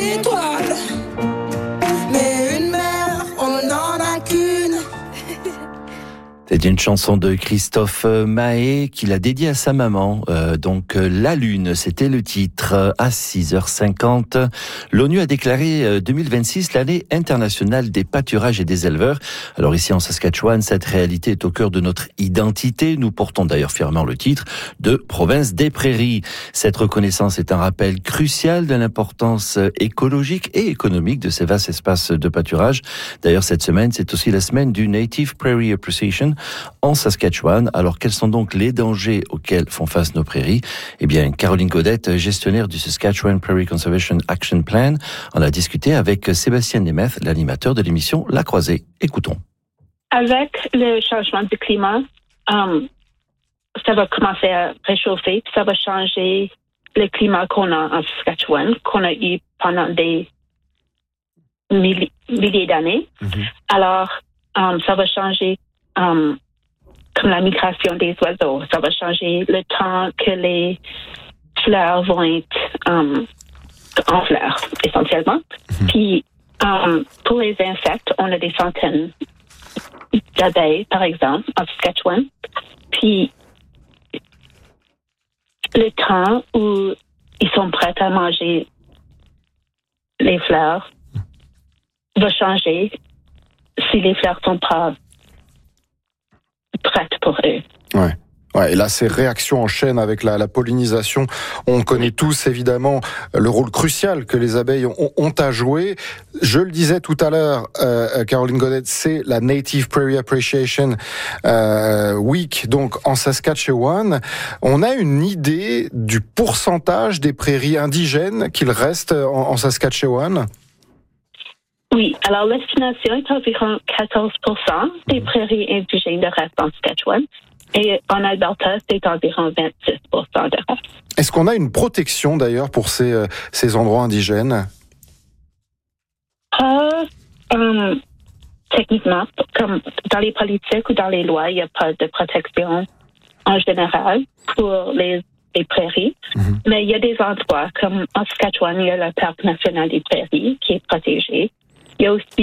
étoiles. Mais une mère, on n'en a qu'une. C'est une chanson de Christophe Mahé qu'il a dédiée à sa maman. La Lune, c'était le titre. À 6h50, l'ONU a déclaré 2026 l'année internationale des pâturages et des éleveurs. Alors ici en Saskatchewan, cette réalité est au cœur de notre identité. Nous portons d'ailleurs fièrement le titre de province des prairies. Cette reconnaissance est un rappel crucial de l'importance écologique et économique de ces vastes espaces de pâturage. D'ailleurs, cette semaine, c'est aussi la semaine du Native Prairie Appreciation en Saskatchewan. Alors, quels sont donc les dangers auxquels font face nos prairies? Eh bien, Caroline Godette, gestionnaire du Saskatchewan Prairie Conservation Action Plan, en a discuté avec Sébastien Nemeth, l'animateur de l'émission La Croisée. Écoutons. Avec le changement du climat, ça va commencer à réchauffer, puis ça va changer le climat qu'on a en Saskatchewan, qu'on a eu pendant des milliers d'années. Mm-hmm. Alors, ça va changer comme la migration des oiseaux. Ça va changer le temps que les fleurs vont être en fleurs, essentiellement. Mm-hmm. Puis, pour les insectes, on a des centaines d'abeilles, par exemple, en Saskatchewan. Puis, le temps où ils sont prêts à manger les fleurs va changer si les fleurs sont pas prêtes pour eux. Ouais, et là, ces réactions en chaîne avec la pollinisation, on connaît tous évidemment le rôle crucial que les abeilles ont à jouer. Je le disais tout à l'heure, Caroline Godette, c'est la Native Prairie Appreciation Week, donc en Saskatchewan. On a une idée du pourcentage des prairies indigènes qu'il reste en Saskatchewan? Oui, alors l'estimation est environ 14% des prairies indigènes de reste en Saskatchewan. Et en Alberta, c'est environ 26% de reste. Est-ce qu'on a une protection d'ailleurs pour ces endroits indigènes? Techniquement, comme dans les politiques ou dans les lois, il n'y a pas de protection en général pour les prairies. Mm-hmm. Mais il y a des endroits, comme en Saskatchewan, il y a le Parc national des prairies qui est protégé. Il y a aussi